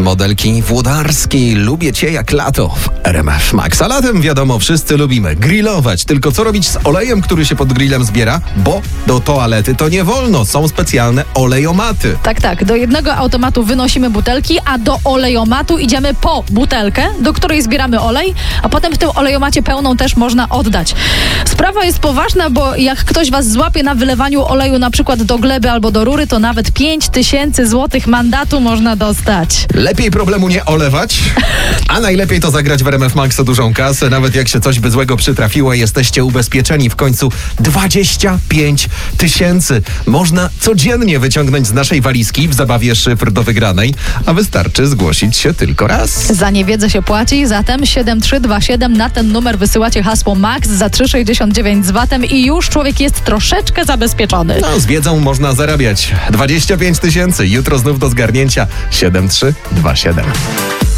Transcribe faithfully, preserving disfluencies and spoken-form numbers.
Modelki Włodarski, lubię cię jak lato w R M F Max. A latem wiadomo, wszyscy lubimy grillować. Tylko co robić z olejem, który się pod grillem zbiera? Bo do toalety to nie wolno. Są specjalne olejomaty. Tak, tak. Do jednego automatu wynosimy butelki, a do olejomatu idziemy po butelkę, do której zbieramy olej, a potem w tym olejomacie pełną też można oddać. Sprawa jest poważna, bo jak ktoś was złapie na wylewaniu oleju na przykład do gleby albo do rury, to nawet pięć tysięcy złotych mandatu można dostać. Lepiej problemu nie olewać, a najlepiej to zagrać w R M F Max o dużą kasę. Nawet jak się coś by złego przytrafiło, jesteście ubezpieczeni. W końcu dwadzieścia pięć tysięcy można codziennie wyciągnąć z naszej walizki w zabawie szyfr do wygranej, a wystarczy zgłosić się tylko raz. Za niewiedzę się płaci, zatem siedem trzy dwa siedem na ten numer wysyłacie hasło MAX za trzy sześćdziesiąt dziewięć z vatem i już człowiek jest troszeczkę zabezpieczony. No, z wiedzą można zarabiać. dwadzieścia pięć tysięcy. Jutro znów do zgarnięcia. siedem trzy dwa siedem.